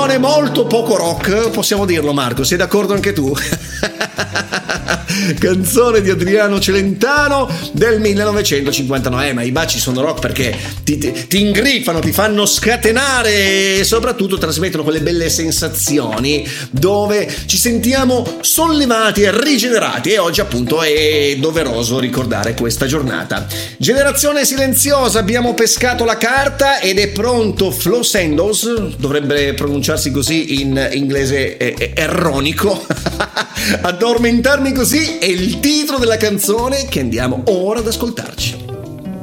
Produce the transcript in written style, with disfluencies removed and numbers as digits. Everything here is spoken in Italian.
canzone molto poco rock, possiamo dirlo, Marco, sei d'accordo anche tu? Canzone di Adriano Celentano del 1959, ma i baci sono rock perché ti ingriffano, ti fanno scatenare e soprattutto trasmettono quelle belle sensazioni dove ci sentiamo sollevati e rigenerati, e oggi appunto è doveroso ricordare questa giornata. Generazione silenziosa, abbiamo pescato la carta ed è pronto Flo Sandos, dovrebbe pronunciarsi così in inglese erronico. Addormentarmi così è il titolo della canzone che andiamo ora ad ascoltarci.